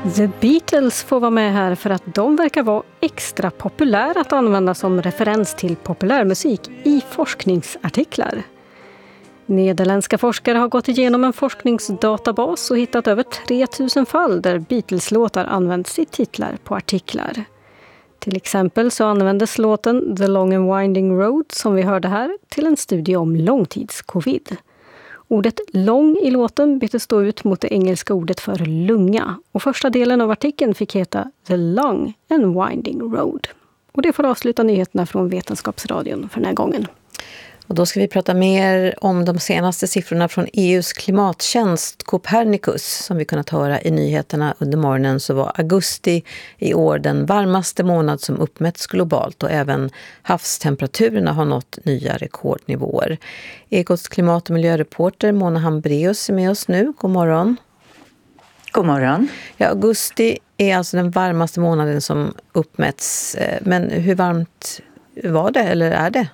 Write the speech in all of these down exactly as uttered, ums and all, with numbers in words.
The Beatles får vara med här för att de verkar vara extra populära att använda som referens till populärmusik i forskningsartiklar. Nederländska forskare har gått igenom en forskningsdatabas och hittat över tre tusen fall där Beatles-låtar används i titlar på artiklar. Till exempel så användes låten The Long and Winding Road som vi hörde här till en studie om långtidscovid. Ordet lång i låten byttes då ut mot det engelska ordet för lunga och första delen av artikeln fick heta The Long and Winding Road. Och det får avsluta nyheterna från Vetenskapsradion för den här gången. Och då ska vi prata mer om de senaste siffrorna från E U:s klimattjänst Copernicus. Som vi kunnat höra i nyheterna under morgonen så var augusti i år den varmaste månad som uppmätts globalt och även havstemperaturerna har nått nya rekordnivåer. Ekots klimat- och miljöreporter Mona Hambreus är med oss nu. God morgon. God morgon. Ja, augusti är alltså den varmaste månaden som uppmätts. Men hur varmt var det eller är det?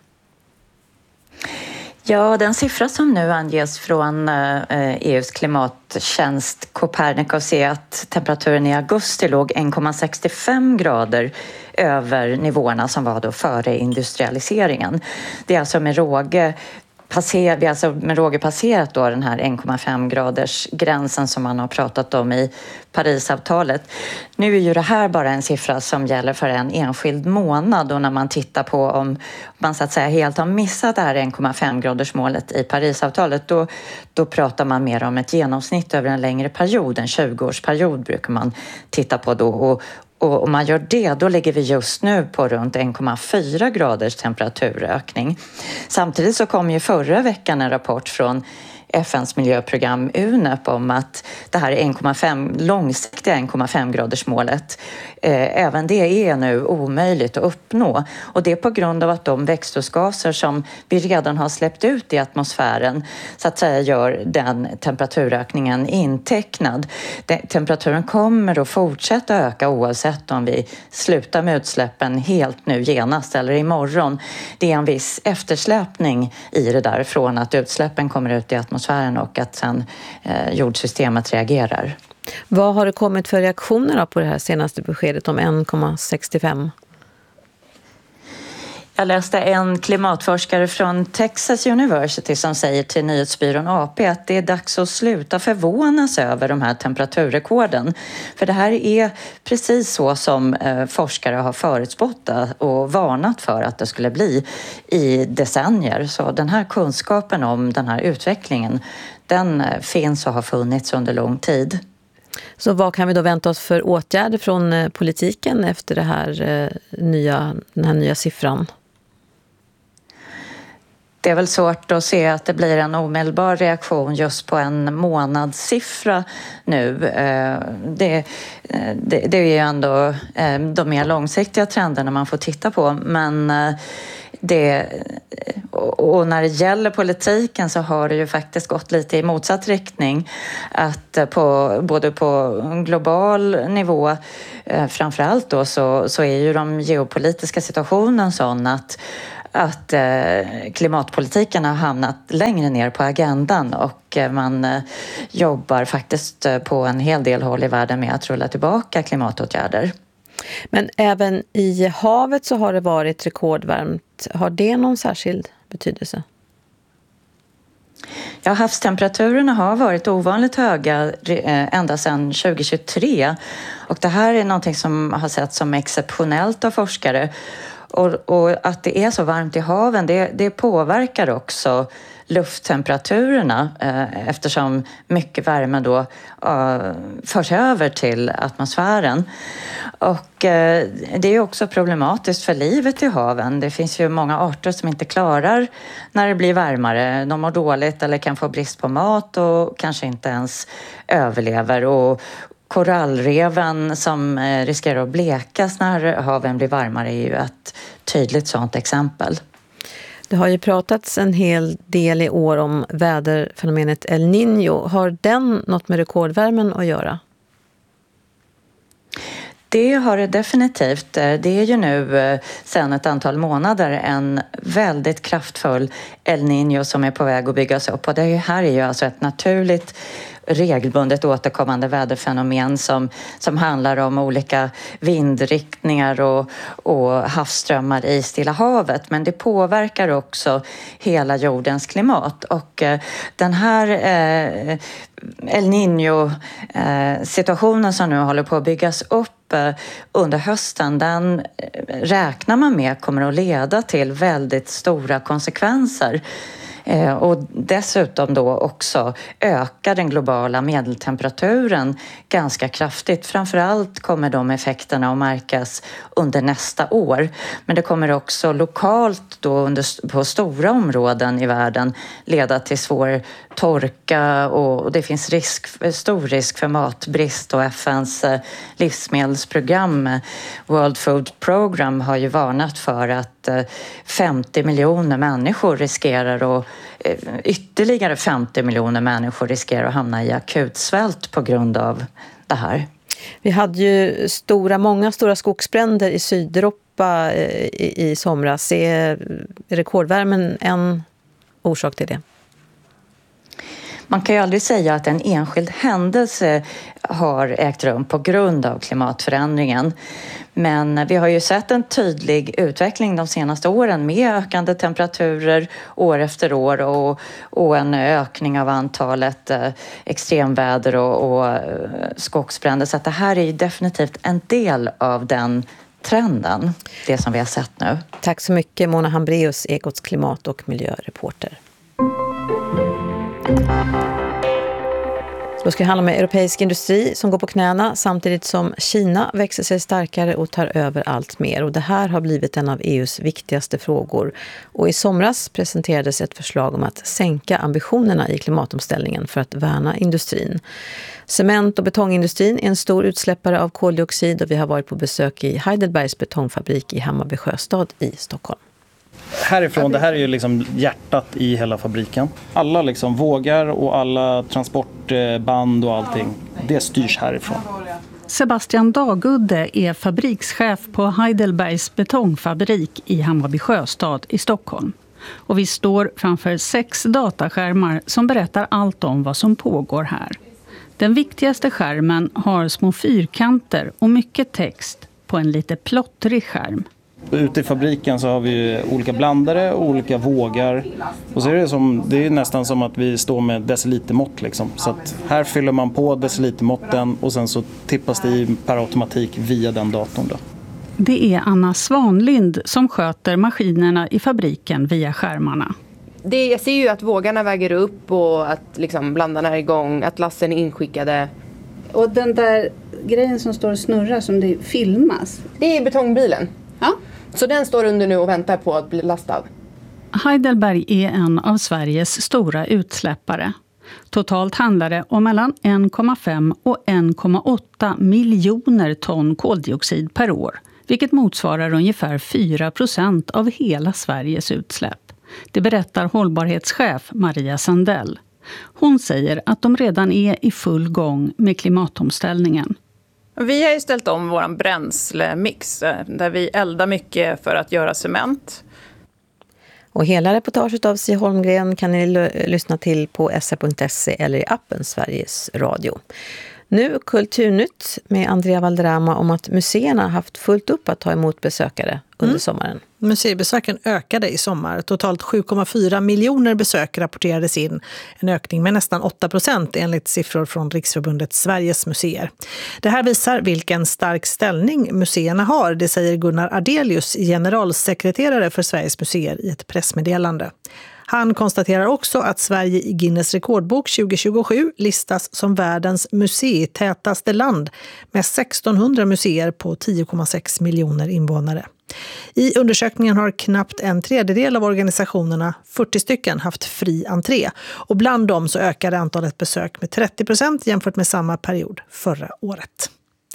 Ja, den siffra som nu anges från E U:s klimattjänst Copernicus är att temperaturen i augusti låg en komma sextiofem grader över nivåerna som var då före industrialiseringen. Det är alltså med råge passer, vi har alltså med råge passerat då den här en komma fem graders gränsen som man har pratat om i Parisavtalet. Nu är ju det här bara en siffra som gäller för en enskild månad och när man tittar på om man så att säga helt har missat det här en komma fem graders målet i Parisavtalet då, då pratar man mer om ett genomsnitt över en längre period, en tjugo-årsperiod brukar man titta på då och Och om man gör det, då ligger vi just nu på runt en komma fyra graders temperaturökning. Samtidigt så kom ju förra veckan en rapport från F N:s miljöprogram U N E P om att det här en komma fem, långsiktiga en komma fem graders målet, eh, även det är nu omöjligt att uppnå. Och det är på grund av att de växthusgaser som vi redan har släppt ut i atmosfären så att säga gör den temperaturökningen intecknad. Den, temperaturen kommer att fortsätta öka oavsett om vi slutar med utsläppen helt nu genast eller imorgon. Det är en viss eftersläpning i det där från att utsläppen kommer ut i atmosfären och att sen eh, jordsystemet reagerar. Vad har det kommit för reaktioner då på det här senaste beskedet om en komma sextiofem? Jag läste en klimatforskare från Texas University som säger till nyhetsbyrån A P att det är dags att sluta förvånas över de här temperaturrekorden. För det här är precis så som eh, forskare har förutspått och varnat för att det skulle bli i decennier. Så den här kunskapen om den här utvecklingen, den finns och har funnits under lång tid. Så vad kan vi då vänta oss för åtgärder från politiken efter det här, eh, nya, den här nya siffran? Det är väl svårt att se att det blir en omedelbar reaktion just på en månadssiffra nu. Det, det, det är ju ändå de mer långsiktiga trenderna man får titta på. Men det, och när det gäller politiken så har det ju faktiskt gått lite i motsatt riktning. Att på, både på global nivå framförallt då så, så är ju de geopolitiska situationen sån att att eh, klimatpolitiken har hamnat längre ner på agendan och eh, man eh, jobbar faktiskt eh, på en hel del håll i världen med att rulla tillbaka klimatåtgärder. Men även i havet så har det varit rekordvarmt. Har det någon särskild betydelse? Ja, havstemperaturerna har varit ovanligt höga eh, ända sedan tjugo tjugotre och det här är någonting som har setts som exceptionellt av forskare. Och, och att det är så varmt i haven, det, det påverkar också lufttemperaturerna eh, eftersom mycket värme då eh, förs över till atmosfären. Och eh, det är också problematiskt för livet i haven. Det finns ju många arter som inte klarar när det blir varmare. De mår dåligt eller kan få brist på mat och kanske inte ens överlever. Och korallreven som riskerar att blekas när haven blir varmare är ju ett tydligt sådant exempel. Det har ju pratats en hel del i år om väderfenomenet El Niño. Har den något med rekordvärmen att göra? Det har det definitivt. Det är ju nu sedan ett antal månader en väldigt kraftfull El Niño som är på väg att byggas upp. Och det här är ju alltså ett naturligt regelbundet återkommande väderfenomen som, som handlar om olika vindriktningar och, och havsströmmar i Stilla havet. Men det påverkar också hela jordens klimat. Och eh, den här eh, El Niño-situationen eh, som nu håller på att byggas upp eh, under hösten, den eh, räknar man med kommer att leda till väldigt stora konsekvenser. Eh, och dessutom då också ökar den globala medeltemperaturen ganska kraftigt. Framförallt kommer de effekterna att märkas under nästa år. Men det kommer också lokalt då under, på stora områden i världen leda till svår torka och det finns risk, stor risk för matbrist. Och F N:s livsmedelsprogram World Food Program har ju varnat för att femtio miljoner människor riskerar att ytterligare femtio miljoner människor riskerar att hamna i akutsvält på grund av det här. Vi hade ju stora, många stora skogsbränder i Sydeuropa i, i somras. Är rekordvärmen en orsak till det? Man kan ju aldrig säga att en enskild händelse har ägt rum på grund av klimatförändringen. Men vi har ju sett en tydlig utveckling de senaste åren med ökande temperaturer år efter år och, och en ökning av antalet eh, extremväder och, och skogsbränder. Så att det här är ju definitivt en del av den trenden, det som vi har sett nu. Tack så mycket Mona Hambreus, Ekots klimat- och miljöreporter. Då ska det handla om europeisk industri som går på knäna samtidigt som Kina växer sig starkare och tar över allt mer. Och det här har blivit en av E U:s viktigaste frågor. Och i somras presenterades ett förslag om att sänka ambitionerna i klimatomställningen för att värna industrin. Cement- och betongindustrin är en stor utsläppare av koldioxid och vi har varit på besök i Heidelbergs betongfabrik i Hammarby Sjöstad i Stockholm. Härifrån, det här är ju liksom hjärtat i hela fabriken. Alla liksom vågar och alla transportband och allting, det styrs härifrån. Sebastian Dagudde är fabrikschef på Heidelbergs betongfabrik i Hammarby Sjöstad i Stockholm. Och vi står framför sex dataskärmar som berättar allt om vad som pågår här. Den viktigaste skärmen har små fyrkanter och mycket text på en lite plottrig skärm. Ute i fabriken så har vi olika blandare och olika vågar. Och så är det, som, det är nästan som att vi står med decilitermått. Liksom. Så att här fyller man på decilitermåtten och sen så tippas det i per automatik via den datorn. Då. Det är Anna Svanlind som sköter maskinerna i fabriken via skärmarna. Det, jag ser ju att vågarna väger upp och att liksom blandarna är igång, att lassen är inskickade. Och den där grejen som står och snurrar som det filmas? Det är betongbilen. Ja. Så den står under nu och väntar på att bli lastad. Heidelberg är en av Sveriges stora utsläppare. Totalt handlar det om mellan en komma fem och en komma åtta miljoner ton koldioxid per år. Vilket motsvarar ungefär fyra procent av hela Sveriges utsläpp. Det berättar hållbarhetschef Maria Sandell. Hon säger att de redan är i full gång med klimatomställningen. Vi har ju ställt om vår bränslemix där vi eldar mycket för att göra cement. Och hela reportaget av Sia Holmgren kan ni l- lyssna till på s r punkt se eller i appen Sveriges Radio. Nu Kulturnytt med Andrea Valderrama om att museerna haft fullt upp att ta emot besökare under mm. sommaren. Museibesöken ökade i sommar. Totalt sju komma fyra miljoner besök rapporterades in. En ökning med nästan åtta procent enligt siffror från Riksförbundet Sveriges museer. Det här visar vilken stark ställning museerna har. Det säger Gunnar Ardelius, generalsekreterare för Sveriges museer i ett pressmeddelande. Han konstaterar också att Sverige i Guinness rekordbok tjugo tjugosju listas som världens museitätaste land med sextonhundra museer på tio komma sex miljoner invånare. I undersökningen har knappt en tredjedel av organisationerna, fyrtio stycken, haft fri entré. Och bland dem så ökade antalet besök med trettio procent jämfört med samma period förra året.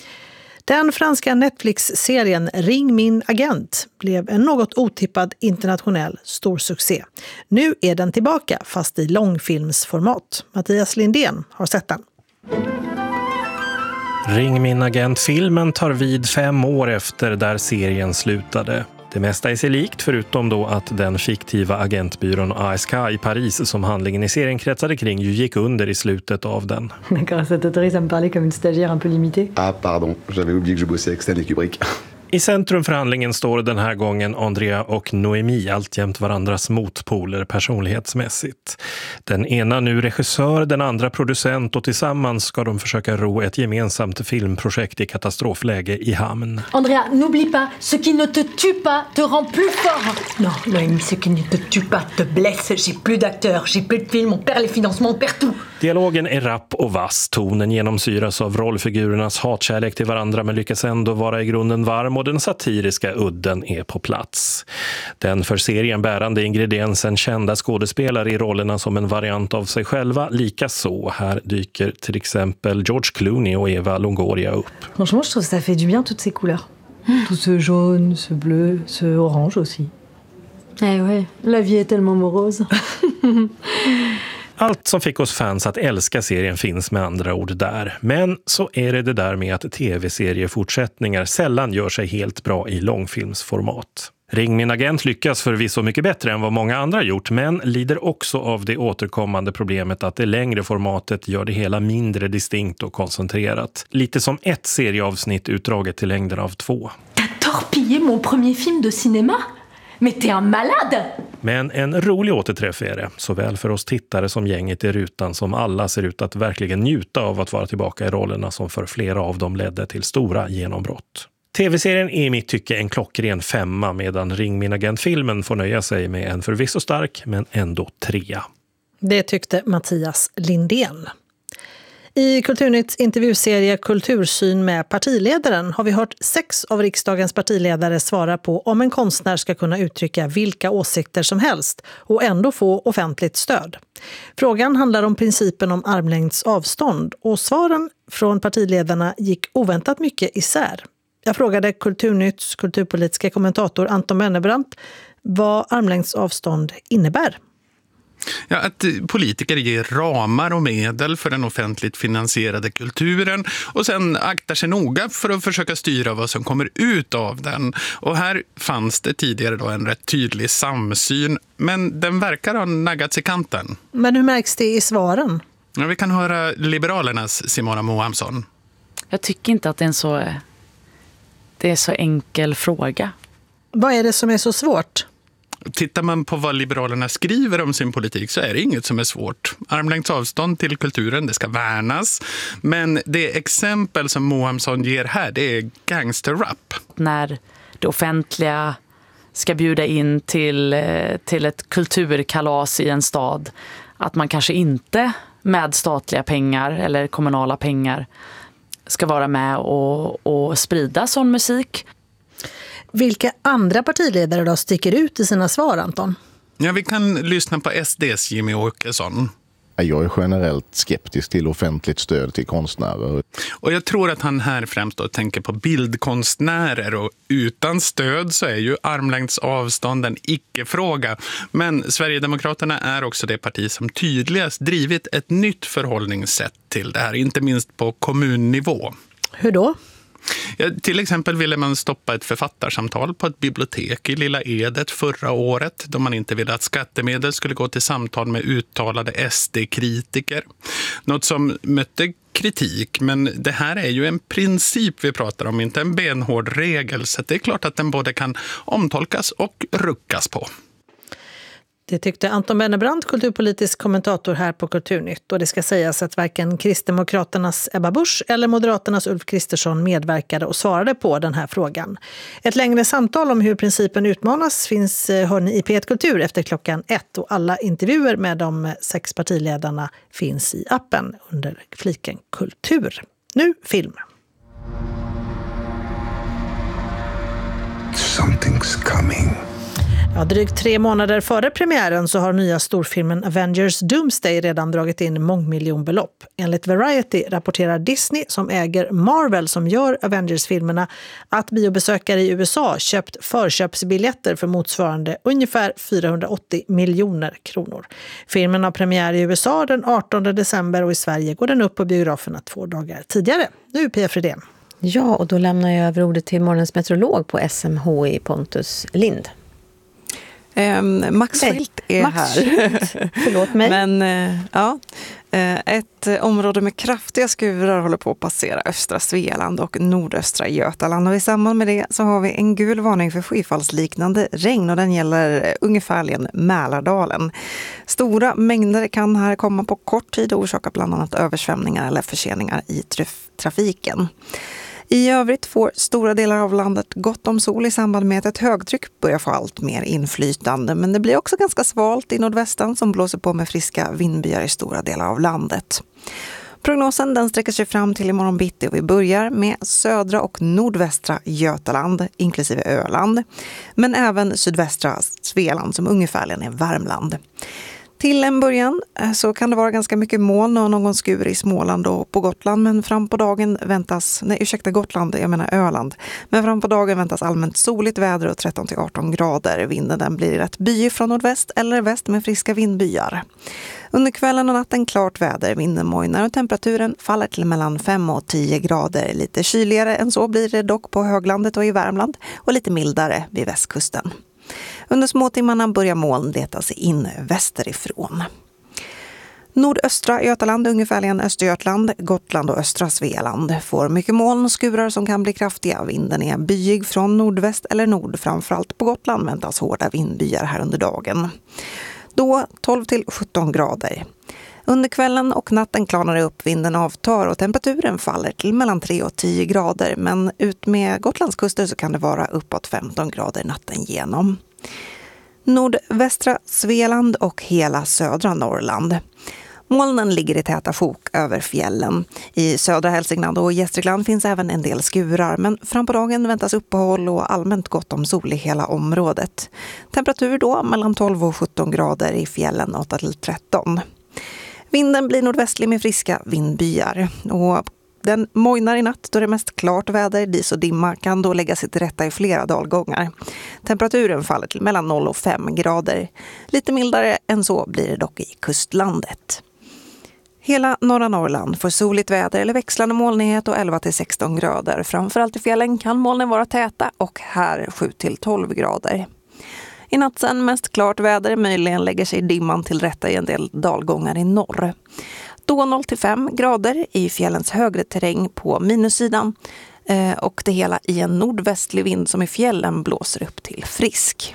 Den franska Netflix-serien Ring min agent blev en något otippad internationell storsuccé. Nu är den tillbaka fast i långfilmsformat. Mattias Lindén har sett den. Ring min agent-filmen tar vid fem år efter där serien slutade. Det mesta är sig likt förutom då att den fiktiva agentbyrån A S K i Paris som handlingen i serien kretsade kring ju gick under i slutet av den. D'accord, ça t'autorise à me parler comme une stagiaire un peu limitée? Ah pardon, j'avais oublié que je bossais avec Stanley Kubrick. I centrum för handlingen står den här gången Andrea och Noémie, alltjämt varandras motpoler personlighetsmässigt. Den ena nu regissör, den andra producent och tillsammans ska de försöka ro ett gemensamt filmprojekt i katastrofläge i hamn. Andrea, n'oublie pas, ce qui ne te tue pas te rend plus fort. Non, Noémie, ce qui ne te tue pas te blesse. J'ai plus d'acteurs, j'ai plus de films, on perd les financements, on perd tout. Dialogen är rapp och vass, tonen genomsyras av rollfigurernas hatkärlek till varandra men lyckas ändå vara i grunden varm och den satiriska udden är på plats. Den för serien bärande ingrediensen kända skådespelare i rollerna som en variant av sig själva, lika så här dyker till exempel George Clooney och Eva Longoria upp. Franchement, je trouve que ça fait du bien toutes ces couleurs. Tout ce jaune, ce bleu, ce orange aussi. Eh ouais, la vie est tellement morose. Allt som fick oss fans att älska serien finns med andra ord där. Men så är det det där med att tv-seriefortsättningar sällan gör sig helt bra i långfilmsformat. Ring min agent lyckas förvisso mycket bättre än vad många andra gjort men lider också av det återkommande problemet att det längre formatet gör det hela mindre distinkt och koncentrerat. Lite som ett serieavsnitt utdraget till längden av två. T'as torpillé mon premier film de cinéma? Men t'es un malade! Men en rolig återträff är det, såväl för oss tittare som gänget i rutan som alla ser ut att verkligen njuta av att vara tillbaka i rollerna som för flera av dem ledde till stora genombrott. Tv-serien är i mitt tycke en klockren femma medan Ring min agent-filmen får nöja sig med en förvisso stark men ändå trea. Det tyckte Mattias Lindén. I Kulturnytts intervjuserie Kultursyn med partiledaren har vi hört sex av riksdagens partiledare svara på om en konstnär ska kunna uttrycka vilka åsikter som helst och ändå få offentligt stöd. Frågan handlar om principen om armlängds avstånd och svaren från partiledarna gick oväntat mycket isär. Jag frågade Kulturnytts kulturpolitiska kommentator Anton Wennebrant vad armlängds avstånd innebär. Ja, att politiker ger ramar och medel för den offentligt finansierade kulturen och sen aktar sig noga för att försöka styra vad som kommer ut av den. Och här fanns det tidigare då en rätt tydlig samsyn, men den verkar ha naggats i kanten. Men hur märks det i svaren? Ja, vi kan höra Liberalernas Simona Mohamsson. Jag tycker inte att det är en så, det är så enkel fråga. Vad är det som är så svårt? Tittar man på vad Liberalerna skriver om sin politik så är det inget som är svårt. Armlängds avstånd till kulturen, det ska värnas. Men det exempel som Mohamsson ger här, det är gangsterrap. När det offentliga ska bjuda in till, till ett kulturkalas i en stad, att man kanske inte med statliga pengar eller kommunala pengar ska vara med och, och sprida sån musik. Vilka andra partiledare då sticker ut i sina svar, Anton? Ja, vi kan lyssna på S D:s Jimmy Åkesson. Jag är generellt skeptisk till offentligt stöd till konstnärer. Och jag tror att han här främst då tänker på bildkonstnärer och utan stöd så är ju armlängds avstånd en icke-fråga. Men Sverigedemokraterna är också det parti som tydligast drivit ett nytt förhållningssätt till det här, inte minst på kommunnivå. Hur då? Ja, till exempel ville man stoppa ett författarsamtal på ett bibliotek i Lilla Edet förra året då man inte ville att skattemedel skulle gå till samtal med uttalade S D-kritiker. Något som mötte kritik, men det här är ju en princip vi pratar om, inte en benhård regel, så det är klart att den både kan omtolkas och ruckas på. Det tyckte Anton Wennebrant, kulturpolitisk kommentator här på Kulturnytt. Och det ska sägas att varken Kristdemokraternas Ebba Busch eller Moderaternas Ulf Kristersson medverkade och svarade på den här frågan. Ett längre samtal om hur principen utmanas finns, hör ni, i P ett Kultur efter klockan ett. Och alla intervjuer med de sex partiledarna finns i appen under fliken Kultur. Nu film. Something's coming. Ja, drygt tre månader före premiären så har nya storfilmen Avengers Doomsday redan dragit in mångmiljonbelopp. Enligt Variety rapporterar Disney, som äger Marvel som gör Avengers-filmerna, att biobesökare i U S A köpt förköpsbiljetter för motsvarande ungefär fyrahundraåttio miljoner kronor. Filmen har premiär i U S A den artonde december och i Sverige går den upp på biograferna två dagar tidigare. Nu Pia Fridén. Ja, och då lämnar jag över ordet till morgonens meteorolog på S M H I, Pontus Lind. Um, Max Schildt är Max här. Schildt. Förlåt mig. Men uh, ja, uh, ett uh, område med kraftiga skurar håller på att passera östra Svealand och nordöstra Götaland. Och i samband med det så har vi en gul varning för skyfallsliknande regn och den gäller uh, ungefärligen Mälardalen. Stora mängder kan här komma på kort tid och orsaka bland annat översvämningar eller förseningar i traf- trafiken. I övrigt får stora delar av landet gott om sol i samband med att ett högtryck börjar få allt mer inflytande. Men det blir också ganska svalt i nordvästan som blåser på med friska vindbyar i stora delar av landet. Prognosen den sträcker sig fram till imorgon bitti och vi börjar med södra och nordvästra Götaland, inklusive Öland. Men även sydvästra Svealand som ungefärligen är Värmland. Till en början så kan det vara ganska mycket moln och någon skur i Småland och på Gotland. Men fram på dagen väntas, nej ursäkta Gotland, jag menar Öland. Men fram på dagen väntas allmänt soligt väder och tretton till arton grader. Vinden den blir rätt byig från nordväst eller väst med friska vindbyar. Under kvällen och natten klart väder, vinden mojnar och temperaturen faller till mellan fem och tio grader. Lite kyligare än så blir det dock på höglandet och i Värmland och lite mildare vid västkusten. Under småtimmarna börjar moln leta sig in västerifrån. Nordöstra Götaland, ungefärligen Östergötland, Gotland och östra Svealand får mycket moln och skurar som kan bli kraftiga. Vinden är byig från nordväst eller nord. Framförallt på Gotland väntas hårda vindbyar här under dagen. Då tolv till sjutton grader. Under kvällen och natten klarnar det upp, vinden avtar och temperaturen faller till mellan tre och tio grader. Men ut med Gotlands kuster så kan det vara uppåt femton grader natten igenom. Nordvästra Svealand och hela södra Norrland. Molnen ligger i täta sjok över fjällen. I södra Hälsingland och Gästrikland finns även en del skurar, men fram på dagen väntas uppehåll och allmänt gott om sol i hela området. Temperatur då mellan tolv och sjutton grader i fjällen, åtta till tretton. Vinden blir nordvästlig med friska vindbyar och den mojnar i natt då det är mest klart väder. Dis och dimma kan då lägga sig till rätta i flera dalgångar. Temperaturen faller till mellan noll och fem grader. Lite mildare än så blir det dock i kustlandet. Hela norra Norrland får soligt väder eller växlande molnighet och elva till sexton grader. Framförallt i fjällen kan molnen vara täta och här sju till tolv grader. I natt sen mest klart väder, möjligen lägger sig dimman till rätta i en del dalgångar i norr. Då noll till fem grader i fjällens högre terräng på minussidan eh, och det hela i en nordvästlig vind som i fjällen blåser upp till frisk.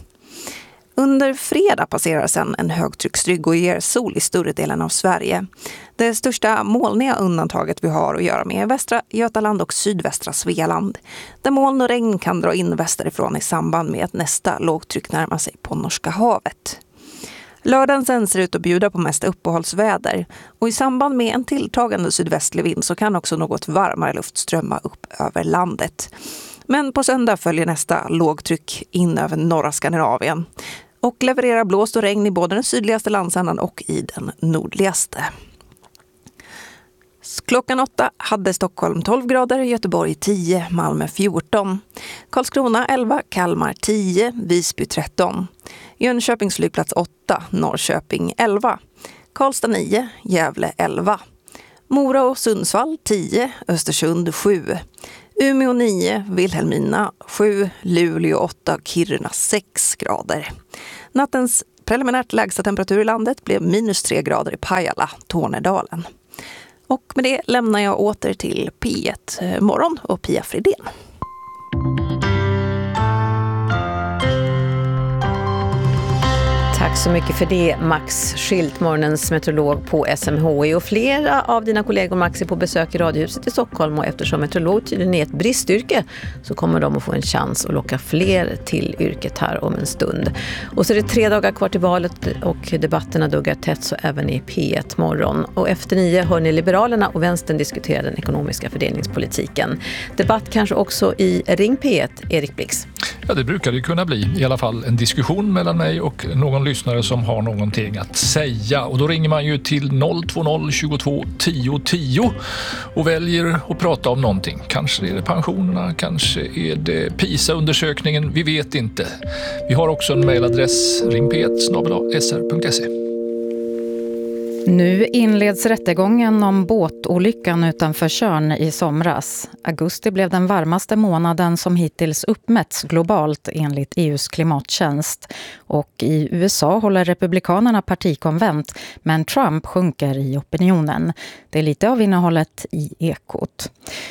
Under fredag passerar sedan en högtrycksrygg och ger sol i större delen av Sverige. Det största molniga undantaget vi har att göra med är västra Götaland och sydvästra Svealand. Där moln och regn kan dra in västerifrån i samband med att nästa lågtryck närmar sig på Norska havet. Lördagen sen ser ut att bjuda på mest uppehållsväder och i samband med en tilltagande sydvästlig vind så kan också något varmare luft strömma upp över landet. Men på söndag följer nästa lågtryck in över norra Skandinavien och levererar blåst och regn i både den sydligaste landsändan och i den nordligaste. Klockan åtta hade Stockholm tolv grader, Göteborg tio, Malmö fjorton, Karlskrona elva, Kalmar tio, Visby tretton, Jönköpings flygplats åtta, Norrköping elva, Karlstad nio, Gävle elva, Mora och Sundsvall tio, Östersund sju, Umeå nio, Vilhelmina sju, Luleå åtta, Kiruna sex grader. Nattens preliminärt lägsta temperatur i landet blev minus tre grader i Pajala, Tornedalen. Och med det lämnar jag åter till P ett Morgon och Pia Fridén. Tack Tack så mycket för det, Max Schilt, morgonens meteorolog på S M H I. Och flera av dina kollegor, Max, är på besök i Radiohuset i Stockholm, och eftersom meteorolog tydligen är ett bristyrke så kommer de att få en chans att locka fler till yrket här om en stund. Och så är det tre dagar kvar till valet och debatterna duggar tätt, så även i P ett morgon. Och efter nio hör ni Liberalerna och Vänstern diskutera den ekonomiska fördelningspolitiken. Debatt kanske också i Ring P ett, Erik Blix. Ja, det brukar det kunna bli. I alla fall en diskussion mellan mig och någon lyssnare som har någonting att säga. Och då ringer man ju till noll två noll tjugotvå tio tio och väljer att prata om någonting. Kanske är det pensionerna, kanske är det PISA-undersökningen, vi vet inte. Vi har också en mejladress, ring p ett snabel-a s r punkt se. Nu inleds rättegången om båtolyckan utanför Tjörn i somras. Augusti blev den varmaste månaden som hittills uppmätts globalt enligt E U:s klimattjänst. Och i U S A håller republikanerna partikonvent, men Trump sjunker i opinionen. Det är lite av innehållet i Ekot.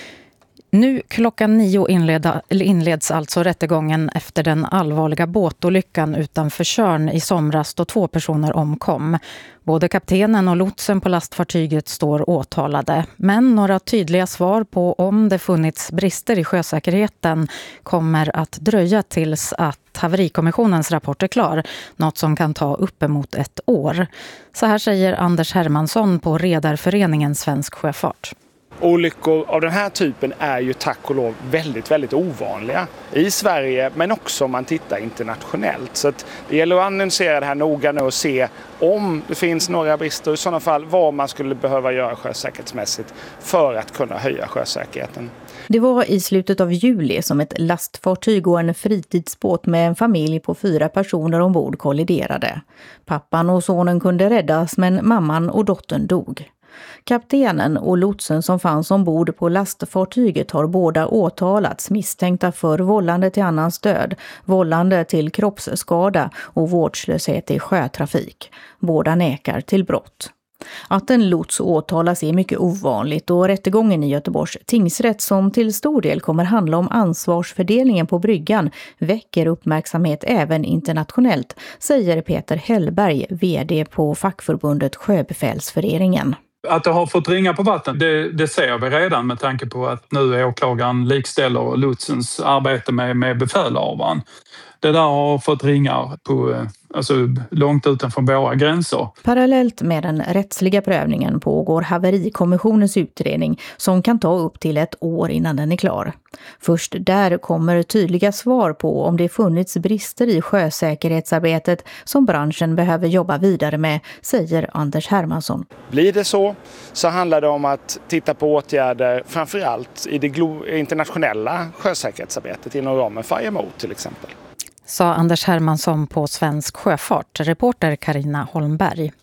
Nu klockan nio inleda, inleds alltså rättegången efter den allvarliga båtolyckan utanför Tjörn i somras då två personer omkom. Både kaptenen och lotsen på lastfartyget står åtalade. Men några tydliga svar på om det funnits brister i sjösäkerheten kommer att dröja tills att haverikommissionens rapport är klar. Något som kan ta uppemot ett år. Så här säger Anders Hermansson på Redarföreningen Svensk Sjöfart. Olyckor av den här typen är ju tack och lov väldigt, väldigt ovanliga i Sverige, men också om man tittar internationellt. Så att det gäller att analysera det här noga nu och se om det finns några brister, i sådana fall vad man skulle behöva göra sjösäkerhetsmässigt för att kunna höja sjösäkerheten. Det var i slutet av juli som ett lastfartyg och en fritidsbåt med en familj på fyra personer ombord kolliderade. Pappan och sonen kunde räddas, men mamman och dottern dog. Kaptenen och lotsen som fanns ombord på lastfartyget har båda åtalats misstänkta för vållande till annans död, vållande till kroppsskada och vårdslöshet i sjötrafik. Båda nekar till brott. Att en lots åtalas är mycket ovanligt, och rättegången i Göteborgs tingsrätt, som till stor del kommer handla om ansvarsfördelningen på bryggan, väcker uppmärksamhet även internationellt, säger Peter Hellberg, vd på fackförbundet Sjöbefälsföreningen. Att det har fått ringa på vatten, det, det ser vi redan med tanke på att nu är åklagaren likställer lotsens arbete med, med befälhavaren. Det där har fått ringar på, alltså, långt utanför våra gränser. Parallellt med den rättsliga prövningen pågår haverikommissionens utredning som kan ta upp till ett år innan den är klar. Först där kommer tydliga svar på om det funnits brister i sjösäkerhetsarbetet som branschen behöver jobba vidare med, säger Anders Hermansson. Blir det så, så handlar det om att titta på åtgärder framförallt i det glo- internationella sjösäkerhetsarbetet inom ramen för I M O till exempel. Sa Anders Hermansson på Svensk Sjöfart, reporter Carina Holmberg.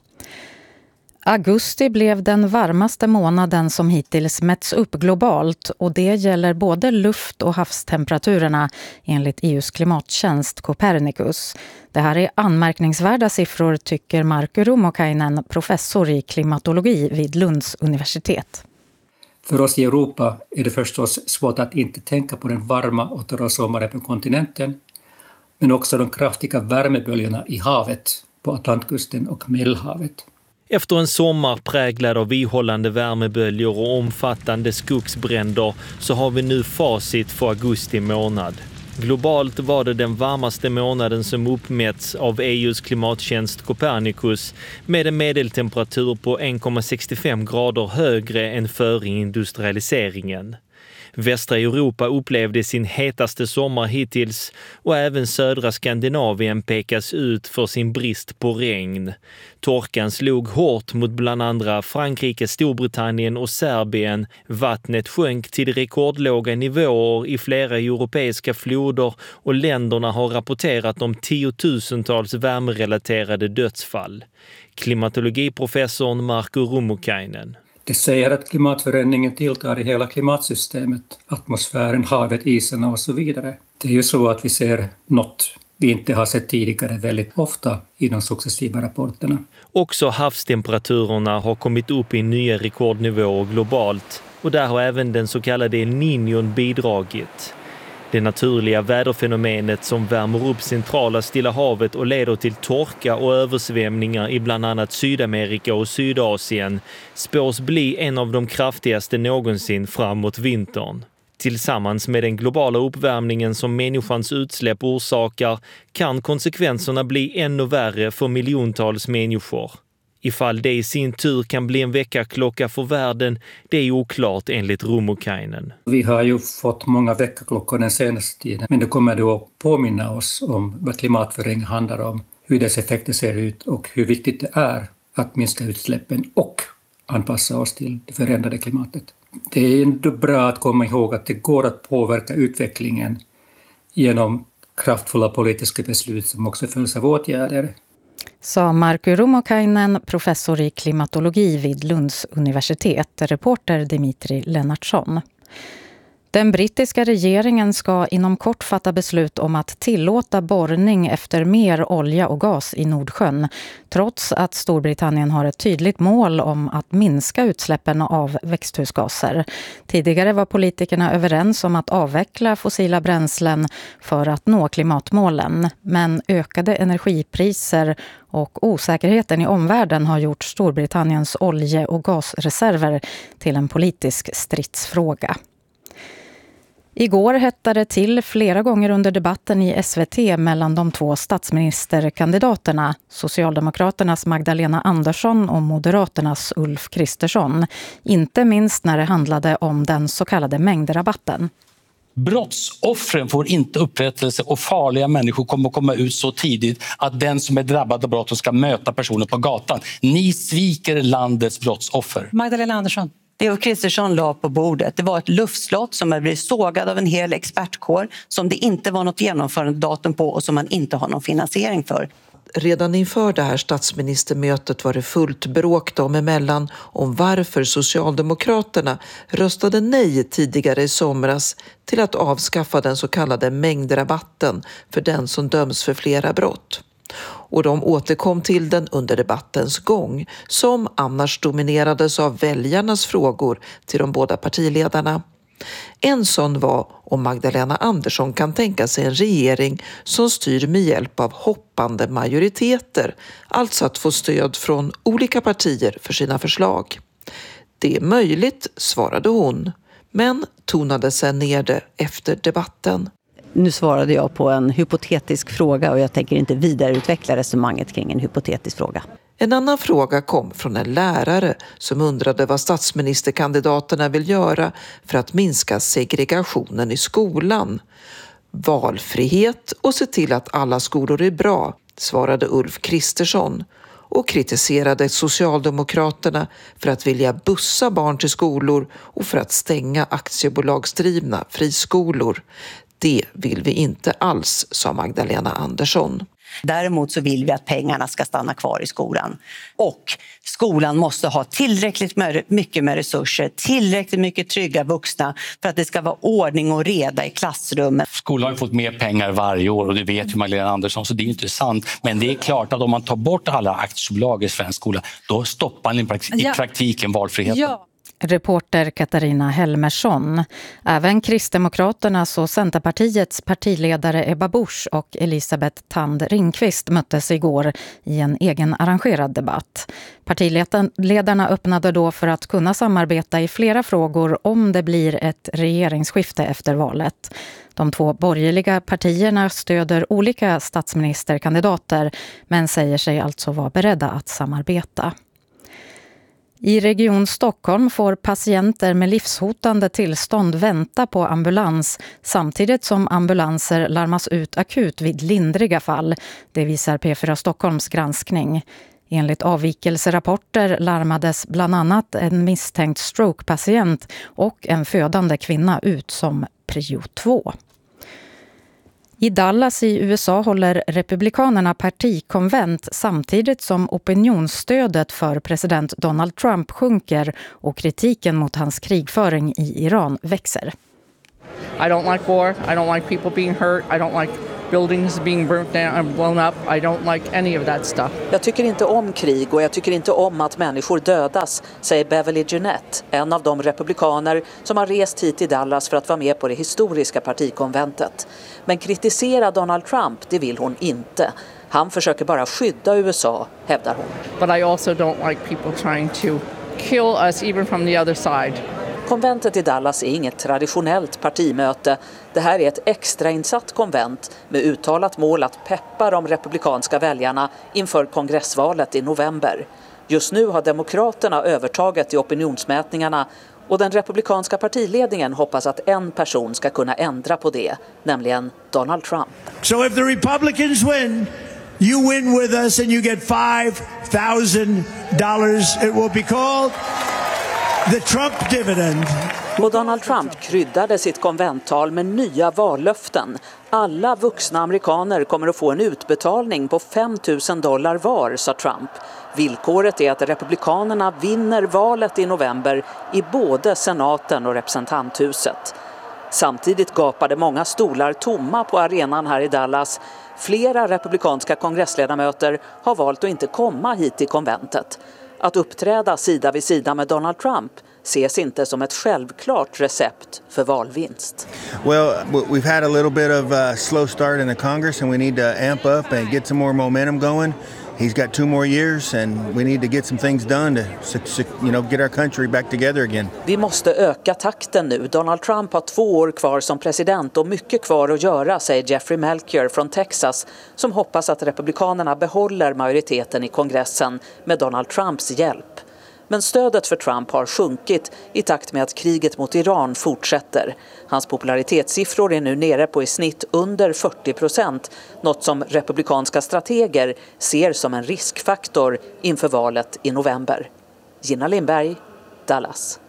Augusti blev den varmaste månaden som hittills mätts upp globalt, och det gäller både luft- och havstemperaturerna enligt E U:s klimattjänst Copernicus. Det här är anmärkningsvärda siffror, tycker Markku Rummukainen, professor i klimatologi vid Lunds universitet. För oss i Europa är det förstås svårt att inte tänka på den varma och torra sommaren på kontinenten, men också de kraftiga värmeböljorna i havet på Atlantkusten och Medelhavet. Efter en sommar präglad av ihållande värmeböljor och omfattande skogsbränder så har vi nu facit för augusti månad. Globalt var det den varmaste månaden som uppmätts av E U:s klimattjänst Copernicus med en medeltemperatur på en komma sextiofem grader högre än före industrialiseringen. Västra Europa upplevde sin hetaste sommar hittills, och även södra Skandinavien pekas ut för sin brist på regn. Torkan slog hårt mot bland andra Frankrike, Storbritannien och Serbien. Vattnet sjönk till rekordlåga nivåer i flera europeiska floder, och länderna har rapporterat om tiotusentals värmerelaterade dödsfall. Klimatologiprofessorn Markku Rummukainen. Det säger att klimatförändringen tilltar i hela klimatsystemet, atmosfären, havet, isarna och så vidare. Det är ju så att vi ser något vi inte har sett tidigare väldigt ofta i de successiva rapporterna. Också havstemperaturerna har kommit upp i nya rekordnivåer globalt, och där har även den så kallade El Niñon bidragit. Det naturliga väderfenomenet som värmer upp centrala Stilla havet och leder till torka och översvämningar i bland annat Sydamerika och Sydasien spås bli en av de kraftigaste någonsin framåt vintern. Tillsammans med den globala uppvärmningen som människans utsläpp orsakar kan konsekvenserna bli ännu värre för miljontals människor. Ifall det i sin tur kan bli en väckarklocka för världen, det är oklart enligt Rummukainen. Vi har ju fått många väckarklockor den senaste tiden, men det kommer då att påminna oss om vad klimatförändring handlar om, hur dess effekter ser ut och hur viktigt det är att minska utsläppen och anpassa oss till det förändrade klimatet. Det är ändå bra att komma ihåg att det går att påverka utvecklingen genom kraftfulla politiska beslut som också följs av åtgärder. Sa Markku Rummukainen, professor i klimatologi vid Lunds universitet, reporter Dimitri Lennartsson. Den brittiska regeringen ska inom kort fatta beslut om att tillåta borrning efter mer olja och gas i Nordsjön, trots att Storbritannien har ett tydligt mål om att minska utsläppen av växthusgaser. Tidigare var politikerna överens om att avveckla fossila bränslen för att nå klimatmålen, men ökade energipriser och osäkerheten i omvärlden har gjort Storbritanniens olje- och gasreserver till en politisk stridsfråga. Igår hettade det till flera gånger under debatten i S V T mellan de två statsministerkandidaterna, Socialdemokraternas Magdalena Andersson och Moderaternas Ulf Kristersson. Inte minst när det handlade om den så kallade mängdrabatten. Brottsoffren får inte upprättelse och farliga människor kommer att komma ut så tidigt att den som är drabbad av brott ska möta personer på gatan. Ni sviker landets brottsoffer. Magdalena Andersson. Det Ulf Kristersson la på bordet, det var ett luftslott som har blivit sågad av en hel expertkår som det inte var något genomförandedatum på och som man inte har någon finansiering för. Redan inför det här statsministermötet var det fullt bråk dem emellan om varför Socialdemokraterna röstade nej tidigare i somras till att avskaffa den så kallade mängdrabatten för den som döms för flera brott. Och de återkom till den under debattens gång, som annars dominerades av väljarnas frågor till de båda partiledarna. En sån var om Magdalena Andersson kan tänka sig en regering som styr med hjälp av hoppande majoriteter, alltså att få stöd från olika partier för sina förslag. Det är möjligt, svarade hon, men tonade sen ner det efter debatten. Nu svarade jag på en hypotetisk fråga och jag tänker inte vidareutveckla resonemanget kring en hypotetisk fråga. En annan fråga kom från en lärare som undrade vad statsministerkandidaterna vill göra för att minska segregationen i skolan. Valfrihet och se till att alla skolor är bra, svarade Ulf Kristersson och kritiserade Socialdemokraterna för att vilja bussa barn till skolor och för att stänga aktiebolagsdrivna friskolor. Det vill vi inte alls, sa Magdalena Andersson. Däremot så vill vi att pengarna ska stanna kvar i skolan. Och skolan måste ha tillräckligt mycket med resurser, tillräckligt mycket trygga vuxna för att det ska vara ordning och reda i klassrummen. Skolan har fått mer pengar varje år och det vet ju Magdalena Andersson, så det är intressant. Men det är klart att om man tar bort alla aktiebolag i svensk skola, då stoppar man i praktiken valfriheten. Ja. Reporter Katarina Helmersson. Även Kristdemokraternas och Centerpartiets partiledare Ebba Busch och Elisabeth Thand Ringqvist möttes igår i en egen arrangerad debatt. Partiledarna öppnade då för att kunna samarbeta i flera frågor om det blir ett regeringsskifte efter valet. De två borgerliga partierna stöder olika statsministerkandidater men säger sig alltså vara beredda att samarbeta. I Region Stockholm får patienter med livshotande tillstånd vänta på ambulans samtidigt som ambulanser larmas ut akut vid lindriga fall. Det visar P fyra Stockholms granskning. Enligt avvikelserapporter larmades bland annat en misstänkt strokepatient och en födande kvinna ut som prio två. I Dallas i U S A håller republikanerna partikonvent samtidigt som opinionsstödet för president Donald Trump sjunker och kritiken mot hans krigföring i Iran växer. I don't like war. I don't like people being hurt. I don't like buildings being burnt down and blown up. I don't like any of that stuff. Jag tycker inte om krig och jag tycker inte om att människor dödas, säger Beverly Jeanette, en av de republikaner som har rest hit till Dallas för att vara med på det historiska partikonventet. Men kritisera Donald Trump, det vill hon inte. Han försöker bara skydda U S A, hävdar hon. But I also don't like people trying to kill us even from the other side. Konventet i Dallas är inget traditionellt partimöte. Det här är ett extrainsatt konvent med uttalat mål att peppa de republikanska väljarna inför kongressvalet i november. Just nu har demokraterna övertaget i opinionsmätningarna och den republikanska partiledningen hoppas att en person ska kunna ändra på det, nämligen Donald Trump. So if the Republicans win, you win with us and you get five thousand dollars. It will be called the Trump dividend. Och Donald Trump kryddade sitt konventtal med nya vallöften. Alla vuxna amerikaner kommer att få en utbetalning på fem tusen dollar var, sa Trump. Villkoret är att republikanerna vinner valet i november i både senaten och representanthuset. Samtidigt gapade många stolar tomma på arenan här i Dallas. Flera republikanska kongressledamöter har valt att inte komma hit till konventet. Att uppträda sida vid sida med Donald Trump ses inte som ett självklart recept för valvinst. Well, we've had a little bit of a slow start in the Congress and we need to amp up and get some more momentum going. He's got two more years and we need to get some things done to, you know, get our country back together again. Vi måste öka takten nu. Donald Trump har två år kvar som president och mycket kvar att göra, säger Jeffrey Melchior från Texas, som hoppas att republikanerna behåller majoriteten i kongressen med Donald Trumps hjälp. Men stödet för Trump har sjunkit i takt med att kriget mot Iran fortsätter. Hans popularitetssiffror är nu nere på i snitt under fyrtio procent, något som republikanska strateger ser som en riskfaktor inför valet i november. Gina Lindberg, Dallas.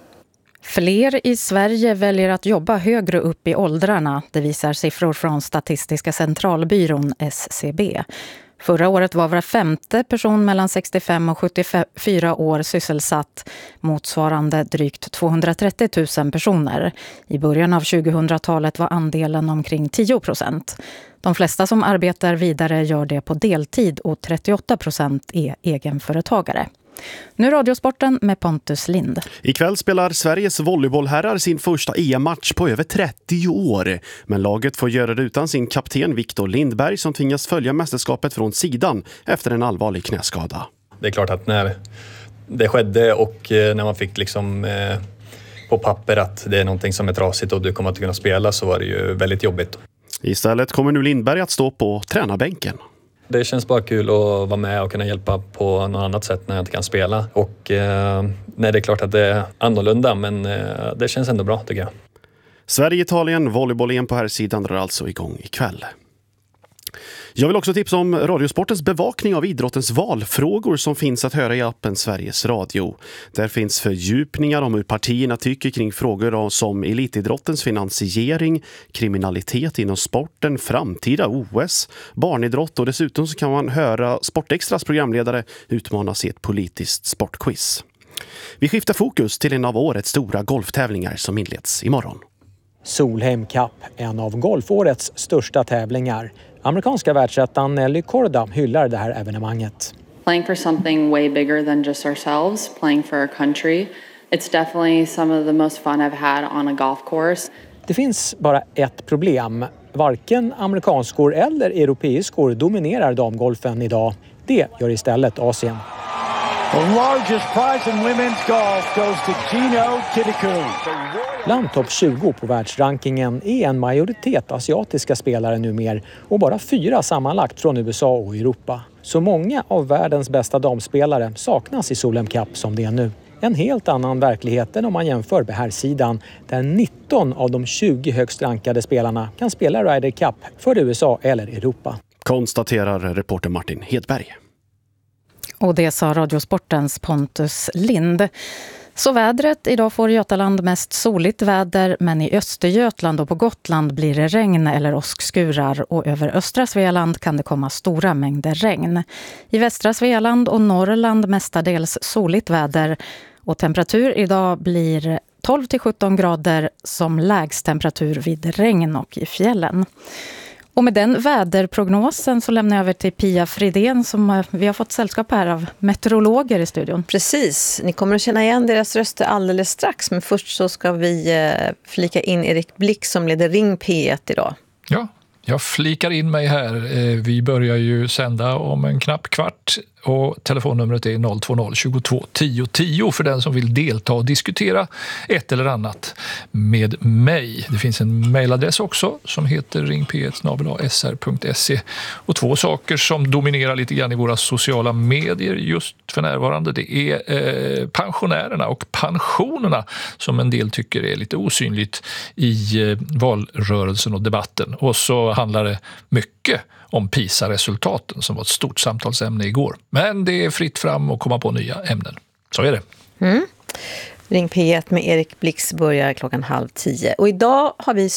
Fler i Sverige väljer att jobba högre upp i åldrarna, det visar siffror från Statistiska centralbyrån S C B. Förra året var var femte person mellan sextiofem och sjuttiofyra år sysselsatt, motsvarande drygt tvåhundratrettio tusen personer. I början av tjugohundratalet var andelen omkring tio procent. De flesta som arbetar vidare gör det på deltid och trettioåtta procent är egenföretagare. Nu Radiosporten med Pontus Lind. Ikväll spelar Sveriges volleybollherrar sin första E M-match på över trettio år. Men laget får göra det utan sin kapten Viktor Lindberg som tvingas följa mästerskapet från sidan efter en allvarlig knäskada. Det är klart att när det skedde och när man fick liksom eh, på papper att det är någonting som är trasigt och du kommer att kunna spela, så var det ju väldigt jobbigt. Istället kommer nu Lindberg att stå på tränarbänken. Det känns bara kul att vara med och kunna hjälpa på något annat sätt när jag inte kan spela. Och eh, nej, det är klart att det är annorlunda, men eh, det känns ändå bra tycker jag. Sverige-Italien, volleyboll-E M på här sidan drar alltså igång ikväll. Jag vill också tipsa om Radiosportens bevakning av idrottens valfrågor som finns att höra i appen Sveriges Radio. Där finns fördjupningar om hur partierna tycker kring frågor som elitidrottens finansiering, kriminalitet inom sporten, framtida O S, barnidrott och dessutom så kan man höra Sportextras programledare utmanas i ett politiskt sportquiz. Vi skiftar fokus till en av årets stora golftävlingar som inleds imorgon. Solheim Cup, en av golfårets största tävlingar. Amerikanska världsettan Nelly Korda hyllar det här evenemanget. Playing for something way bigger than just ourselves, playing for our country. It's definitely some of the most fun I've had on a golf course. Det finns bara ett problem. Varken amerikanskor eller europeiskor dominerar damgolfen idag. Det gör istället Asien. The largest prize in women's golf goes to Gino Kiddikoo. Bland topp tjugo på världsrankingen är en majoritet asiatiska spelare numera och bara fyra sammanlagt från U S A och Europa. Så många av världens bästa damspelare saknas i Solheim Cup som det är nu. En helt annan verklighet än om man jämför med här sidan där nitton av de tjugo högst rankade spelarna kan spela Ryder Cup för U S A eller Europa. Konstaterar reporter Martin Hedberg. Och det sa Radiosportens Pontus Lind. Så vädret, idag får Götaland mest soligt väder, men i Östergötland och på Gotland blir det regn eller åskskurar och över östra Svealand kan det komma stora mängder regn. I västra Svealand och Norrland mestadels soligt väder och temperatur idag blir tolv till sjutton grader som lägst temperatur vid regn och i fjällen. Och med den väderprognosen så lämnar jag över till Pia Fridén som vi har fått sällskap här av meteorologer i studion. Precis, ni kommer att känna igen deras röster alldeles strax. Men först så ska vi flika in Erik Blick som leder Ring P ett idag. Ja, jag flikar in mig här. Vi börjar ju sända om en knapp kvart och telefonnumret är noll två noll tjugotvå tio tio för den som vill delta och diskutera ett eller annat med mig. Det finns en mejladress också som heter ring p ett snabel-a s r punkt se och två saker som dominerar lite grann i våra sociala medier just för närvarande. Det är eh, pensionärerna och pensionerna som en del tycker är lite osynligt i eh, valrörelsen och debatten. Och så handlar det mycket om PISA-resultaten som var ett stort samtalsämne igår. Men det är fritt fram att komma på nya ämnen. Så är det. Mm. Ring P ett med Erik Blix börjar klockan halv tio. Och idag har vi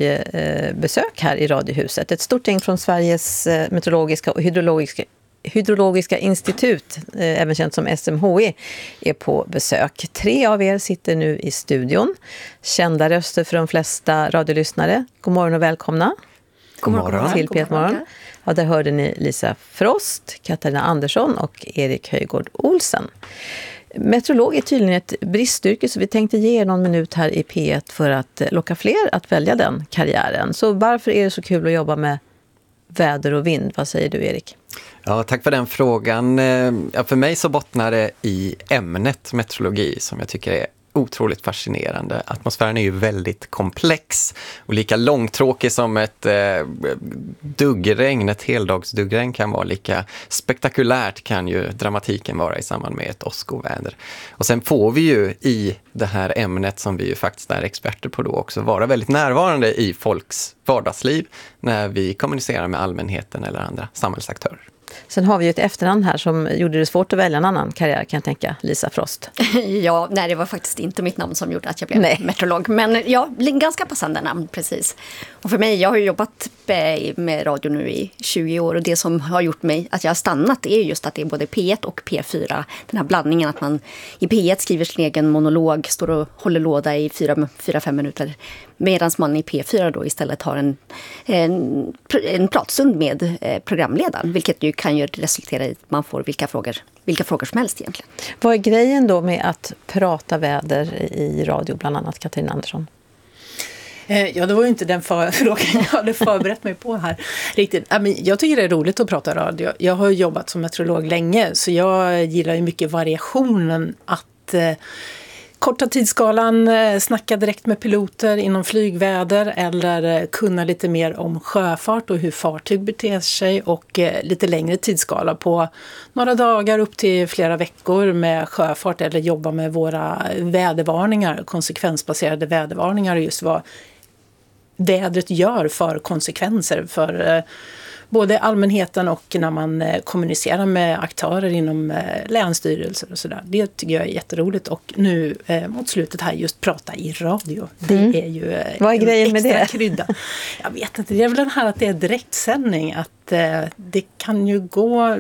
studiebesök här i Radiohuset. Ett stort gäng från Sveriges meteorologiska och hydrologiska Hydrologiska institut, även känt som S M H I, är på besök. Tre av er sitter nu i studion. Kända röster för de flesta radiolyssnare. God morgon och välkomna. God morgon. Till P ett Morgon. Ja, där hörde ni Lisa Frost, Katarina Andersson och Erik Höjgård Olsen. Meteorolog är tydligen ett bristyrke så vi tänkte ge er någon minut här i P ett för att locka fler att välja den karriären. Så varför är det så kul att jobba med väder och vind? Vad säger du, Erik? Ja, tack för den frågan. Ja, för mig så bottnar det i ämnet meteorologi som jag tycker är otroligt fascinerande. Atmosfären är ju väldigt komplex och lika långtråkig som ett eh, duggregn, ett heldagsduggregn kan vara, lika spektakulärt kan ju dramatiken vara i samband med ett åskoväder. Och sen får vi ju i det här ämnet som vi ju faktiskt är experter på då också vara väldigt närvarande i folks vardagsliv när vi kommunicerar med allmänheten eller andra samhällsaktörer. Sen har vi ju ett efternamn här som gjorde det svårt att välja en annan karriär, kan jag tänka. Lisa Frost. Ja, nej, det var faktiskt inte mitt namn som gjorde att jag blev nej. meteorolog. Men ja, ganska passande namn, precis. Och för mig, jag har ju jobbat med radio nu i tjugo år och det som har gjort mig att jag har stannat är just att det är både P ett och P fyra. Den här blandningen att man i P ett skriver sin egen monolog, står och håller låda i fyra, fyra fem minuter. Medan man i P fyra då istället har en, en, en pratstund med programledaren. Vilket ju kan ju resultera i att man får vilka frågor, vilka frågor som helst egentligen. Vad är grejen då med att prata väder i radio, bland annat Katarina Andersson? Ja, det var ju inte den för- frågan jag hade förberett mig på här. Riktigt. Jag tycker det är roligt att prata radio. Jag har jobbat som meteorolog länge så jag gillar ju mycket variationen att eh, korta tidsskalan, snacka direkt med piloter inom flygväder eller kunna lite mer om sjöfart och hur fartyg beter sig och lite längre tidsskala på några dagar upp till flera veckor med sjöfart eller jobba med våra vädervarningar, konsekvensbaserade vädervarningar och just vad vädret gör för konsekvenser för både allmänheten och när man kommunicerar med aktörer inom länsstyrelser och sådär. Det tycker jag är jätteroligt. Och nu eh, mot slutet här just prata i radio. Det mm. är ju eh, Vad är grejen med det? Krydda. Jag vet inte, det är väl den här att det är direktsändning. Att eh, det kan ju gå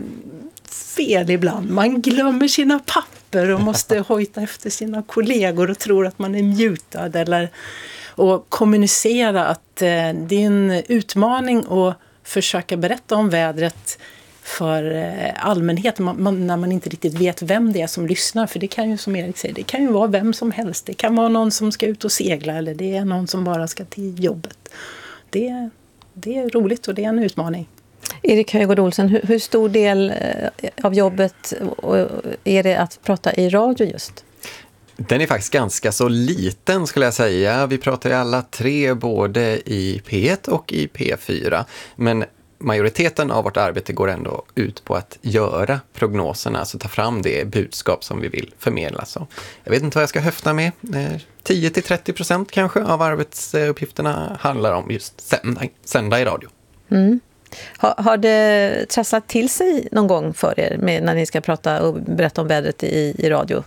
fel ibland. Man glömmer sina papper och måste hojta efter sina kollegor och tror att man är mutad. Eller, och kommunicera att eh, det är en utmaning att försöka berätta om vädret för allmänheten man, man, när man inte riktigt vet vem det är som lyssnar. För det kan ju, som Erik säger, det kan ju vara vem som helst. Det kan vara någon som ska ut och segla eller det är någon som bara ska till jobbet. Det, det är roligt och det är en utmaning. Erik Höjgård Olsen, hur, hur stor del av jobbet är det att prata i radio just? Den är faktiskt ganska så liten skulle jag säga. Vi pratar ju alla tre både i P ett och i P fyra. Men majoriteten av vårt arbete går ändå ut på att göra prognoserna. Alltså ta fram det budskap som vi vill förmedla. Så jag vet inte vad jag ska höfta med. tio till trettio procent kanske av arbetsuppgifterna handlar om just sända, sända i radio. Mm. Har, har det trasslat till sig någon gång för er med, när ni ska prata och berätta om vädret i, i radio?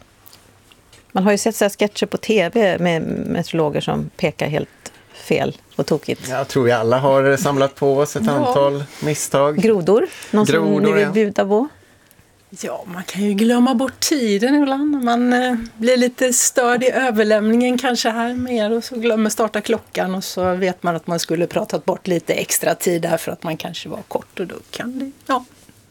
Man har ju sett så här sketcher på tv med meteorologer som pekar helt fel och tokigt. Jag tror vi alla har samlat på oss ett ja. antal misstag. Grodor? Någon Grodor, som ni vill ja. bjuda på? Ja, man kan ju glömma bort tiden ibland. Man eh, blir lite störd i överlämningen kanske här med er och så glömmer starta klockan och så vet man att man skulle pratat bort lite extra tid där för att man kanske var kort och då kan det, ja.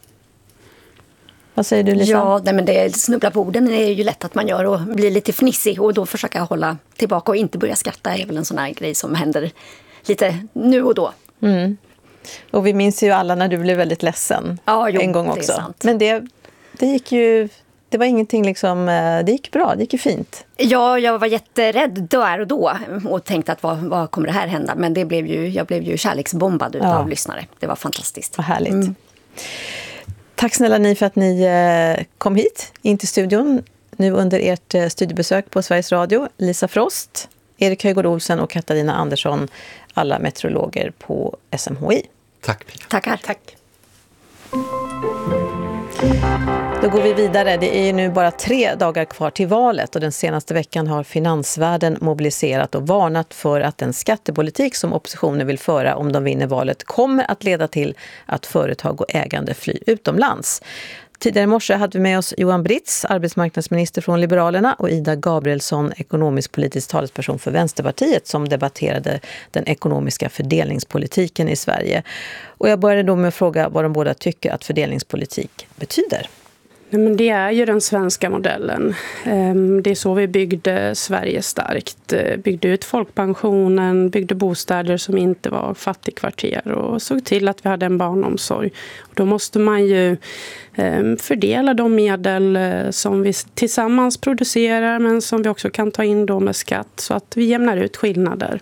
Vad säger du, Lisa? Ja, nej, men det snubbla på orden är ju lätt att man gör och blir lite fnissig och då försöka hålla tillbaka och inte börja skratta är väl en sån här grej som händer lite nu och då. Mm. Och vi minns ju alla när du blev väldigt ledsen ja, jo, en gång det är också. sant. Men det, det gick ju, det var ingenting liksom, det gick bra, det gick ju fint. Ja, jag var jätterädd där och då och tänkte att vad, vad kommer det här hända? Men det blev ju, jag blev ju kärleksbombad utav ja. lyssnare. Det var fantastiskt. Vad härligt. Mm. Tack snälla ni för att ni kom hit in till studion nu under ert studiebesök på Sveriges Radio. Lisa Frost, Erik Höjgård Olsen och Katarina Andersson, alla meteorologer på S M H I. Tack. Tackar. Tack. Då går vi vidare. Det är ju nu bara tre dagar kvar till valet och den senaste veckan har finansvärlden mobiliserat och varnat för att den skattepolitik som oppositionen vill föra om de vinner valet kommer att leda till att företag och ägande flyr utomlands. Tidigare i morse hade vi med oss Johan Britz, arbetsmarknadsminister från Liberalerna, och Ida Gabrielsson, ekonomisk-politisk talesperson för Vänsterpartiet, som debatterade den ekonomiska fördelningspolitiken i Sverige. Och jag började då med att fråga vad de båda tycker att fördelningspolitik betyder. Nej, men det är ju den svenska modellen. Det är så vi byggde Sverige starkt. Byggde ut folkpensionen, byggde bostäder som inte var fattigkvarter och såg till att vi hade en barnomsorg. Och då måste man ju fördela de medel som vi tillsammans producerar men som vi också kan ta in då med skatt så att vi jämnar ut skillnader.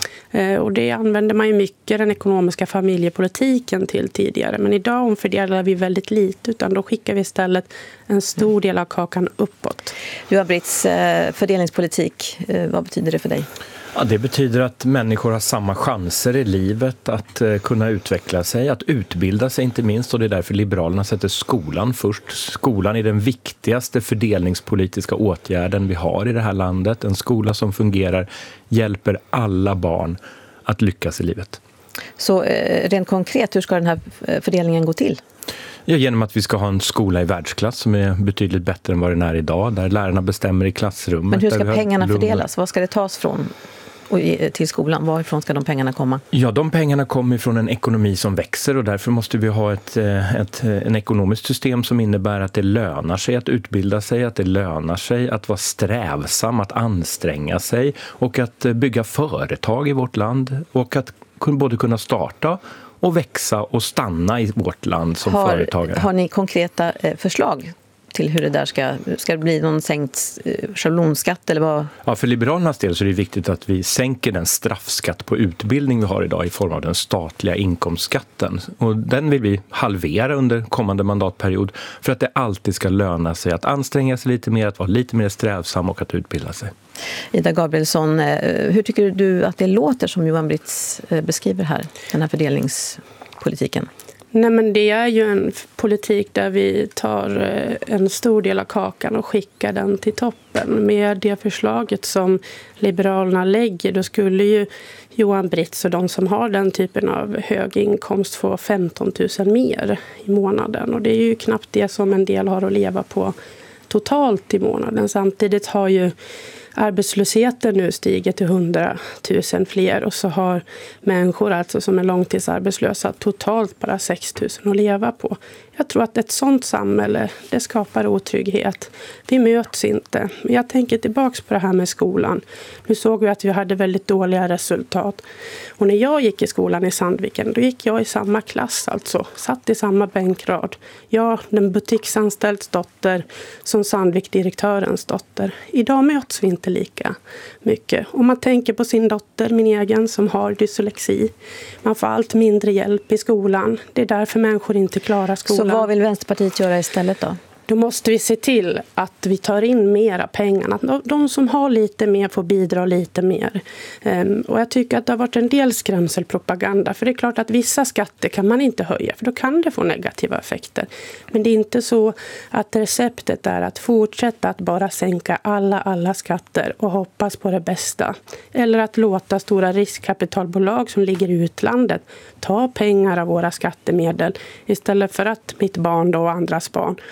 Och det använder man ju mycket den ekonomiska familjepolitiken till tidigare. Men idag omfördelar vi väldigt lite utan då skickar vi istället en stor del av kakan uppåt. Johan Britz, fördelningspolitik, vad betyder det för dig? Ja, det betyder att människor har samma chanser i livet att uh, kunna utveckla sig, att utbilda sig inte minst. Och det är därför Liberalerna sätter skolan först. Skolan är den viktigaste fördelningspolitiska åtgärden vi har i det här landet. En skola som fungerar hjälper alla barn att lyckas i livet. Så uh, rent konkret, hur ska den här fördelningen gå till? Ja, genom att vi ska ha en skola i världsklass som är betydligt bättre än vad den är idag. Där lärarna bestämmer i klassrummet. Men hur ska pengarna lugn... fördelas? Vad ska det tas från? Och till skolan, varifrån ska de pengarna komma? Ja, de pengarna kommer från en ekonomi som växer och därför måste vi ha ett, ett, en ekonomiskt system som innebär att det lönar sig att utbilda sig, att det lönar sig att vara strävsam, att anstränga sig och att bygga företag i vårt land och att både kunna starta och växa och stanna i vårt land som har, företagare. Har ni konkreta förslag till hur det där ska, ska det bli någon sänkt schablonskatt eller vad? Ja, för Liberalernas del så är det viktigt att vi sänker den straffskatt på utbildning vi har idag i form av den statliga inkomstskatten. Och den vill vi halvera under kommande mandatperiod för att det alltid ska löna sig att anstränga sig lite mer, att vara lite mer strävsam och att utbilda sig. Ida Gabrielsson, hur tycker du att det låter som Johan Britz beskriver här, den här fördelningspolitiken? Nej, men det är ju en politik där vi tar en stor del av kakan och skickar den till toppen. Med det förslaget som Liberalerna lägger, då skulle ju Johan Britz och de som har den typen av hög inkomst få femton tusen mer i månaden. Och det är ju knappt det som en del har att leva på totalt i månaden. Samtidigt har ju arbetslösheten nu stiger till hundratusen fler och så har människor alltså som är långtidsarbetslösa totalt bara sex tusen att leva på. Jag tror att ett sånt samhälle, det skapar otrygghet. Vi möts inte. Jag tänker tillbaka på det här med skolan. Nu såg vi att vi hade väldigt dåliga resultat. Och när jag gick i skolan i Sandviken, då gick jag i samma klass alltså. Satt i samma bänkrad. Jag, den butiksanställds dotter, som Sandvik-direktörens dotter. Idag möts vi inte lika mycket. Om man tänker på sin dotter, min egen, som har dyslexi. Man får allt mindre hjälp i skolan. Det är därför människor inte klarar skolan. Så vad vill Vänsterpartiet göra istället då? Då måste vi se till att vi tar in mera pengar. Att de som har lite mer får bidra lite mer. Och jag tycker att det har varit en del skrämselpropaganda. För det är klart att vissa skatter kan man inte höja. För då kan det få negativa effekter. Men det är inte så att receptet är att fortsätta att bara sänka alla, alla skatter och hoppas på det bästa. Eller att låta stora riskkapitalbolag som ligger i utlandet ta pengar av våra skattemedel. Istället för att mitt barn då och andras barn får hjälp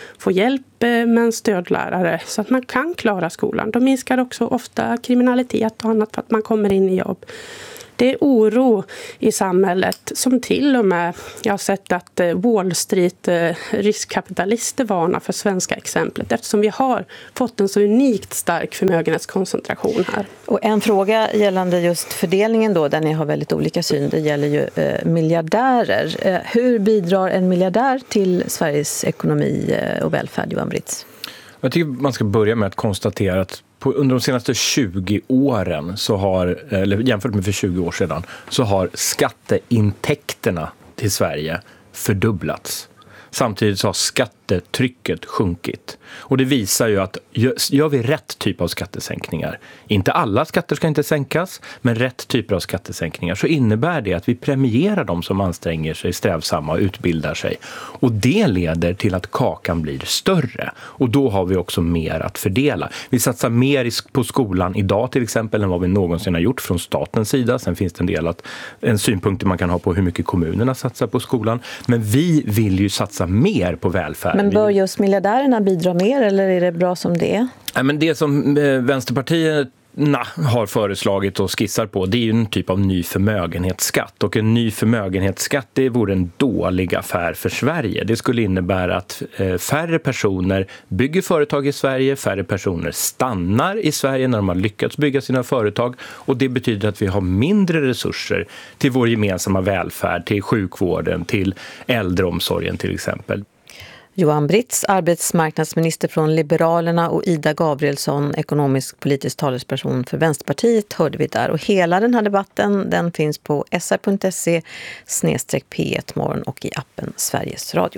hjälp med en stödlärare så att man kan klara skolan. De minskar också ofta kriminalitet och annat för att man kommer in i jobb. Det är oro i samhället som till och med, jag har sett att Wall Street riskkapitalister varnar för svenska exemplet eftersom vi har fått en så unikt stark förmögenhetskoncentration här. Och en fråga gällande just fördelningen då, där ni har väldigt olika syn, det gäller ju eh, miljardärer. Eh, hur bidrar en miljardär till Sveriges ekonomi och välfärd, Johan Britz? Jag tycker man ska börja med att konstatera att på, under de senaste tjugo åren, så har, eller jämfört med för tjugo år sedan, så har skatteintäkterna till Sverige fördubblats. Samtidigt så har skattetrycket sjunkit. Och det visar ju att gör vi rätt typ av skattesänkningar, inte alla skatter ska inte sänkas, men rätt typer av skattesänkningar, så innebär det att vi premierar de som anstränger sig, strävsamma och utbildar sig. Och det leder till att kakan blir större. Och då har vi också mer att fördela. Vi satsar mer på skolan idag till exempel än vad vi någonsin har gjort från statens sida. Sen finns det en del att, en synpunkt man kan ha på hur mycket kommunerna satsar på skolan. Men vi vill ju satsa mer på välfärd. Men bör just miljardärerna bidra mer eller är det bra som det är? Ja, men det som Vänsterpartiet har föreslagit och skissar på, det är ju en typ av ny förmögenhetsskatt. Och en ny förmögenhetsskatt, det vore en dålig affär för Sverige. Det skulle innebära att färre personer bygger företag i Sverige, färre personer stannar i Sverige när de har lyckats bygga sina företag. Och det betyder att vi har mindre resurser till vår gemensamma välfärd, till sjukvården, till äldreomsorgen till exempel. Johan Britz, arbetsmarknadsminister från Liberalerna, och Ida Gabrielsson, ekonomisk politisk talesperson för Vänsterpartiet, hörde vi där. Och hela den här debatten, den finns på s r punkt se snedstreck p ett morgon och i appen Sveriges Radio.